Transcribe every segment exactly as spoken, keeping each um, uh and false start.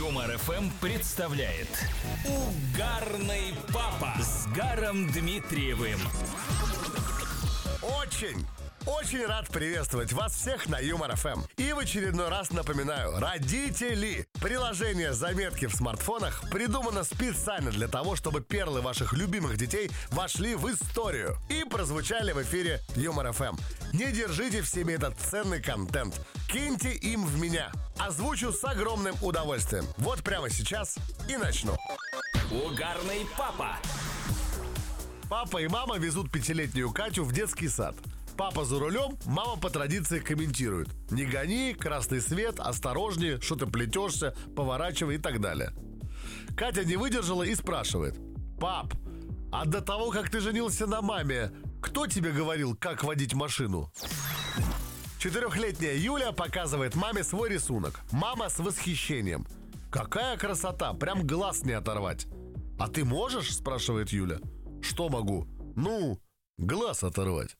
Юмор эф эм представляет Угарный папа с Гаром Дмитриевым. Очень, очень рад приветствовать вас всех на Юмор эф эм. И в очередной раз напоминаю, родители, приложение «Заметки» в смартфонах придумано специально для того, чтобы перлы ваших любимых детей вошли в историю и прозвучали в эфире Юмор эф эм. Не держите в себе этот ценный контент. Киньте им в меня. Озвучу с огромным удовольствием. Вот прямо сейчас и начну. Угарный папа. Папа и мама везут пятилетнюю Катю в детский сад. Папа за рулем, мама по традиции комментирует: не гони, красный свет, осторожнее, что ты плетешься, поворачивай и так далее. Катя не выдержала и спрашивает: пап, а до того, как ты женился на маме, кто тебе говорил, как водить машину? Четырехлетняя Юля показывает маме свой рисунок. Мама с восхищением: какая красота, прям глаз не оторвать. А ты можешь? Спрашивает Юля. Что могу? Ну, глаз оторвать.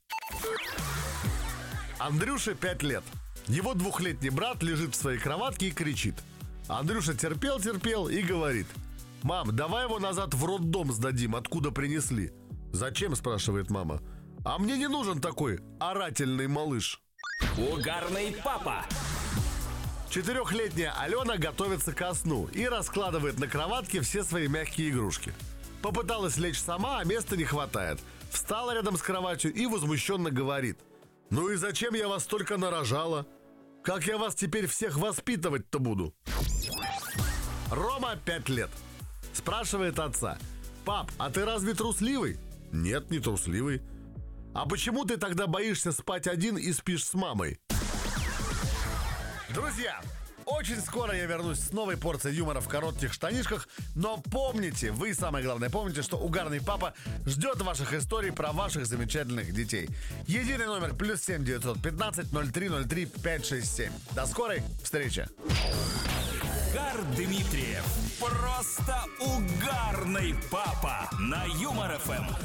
Андрюше пять лет. Его двухлетний брат лежит в своей кроватке и кричит. Андрюша терпел-терпел и говорит: мам, давай его назад в роддом сдадим, откуда принесли. Зачем? Спрашивает мама. А мне не нужен такой орательный малыш. Угарный папа. Четырехлетняя Алена готовится ко сну и раскладывает на кроватке все свои мягкие игрушки. Попыталась лечь сама, а места не хватает. Встала рядом с кроватью и возмущенно говорит: ну и зачем я вас только нарожала? Как я вас теперь всех воспитывать-то буду? Рома пять лет. Спрашивает отца: пап, а ты разве трусливый? Нет, не трусливый. А почему ты тогда боишься спать один и спишь с мамой? Друзья, очень скоро я вернусь с новой порцией юмора в коротких штанишках. Но помните, вы самое главное помните, что Угарный папа ждет ваших историй про ваших замечательных детей. Единый номер плюс семь девятьсот пятнадцать ноль три ноль три пять шесть семь. До скорой встречи. Гар Дмитриев. Просто угарный папа на Юмор эф эм.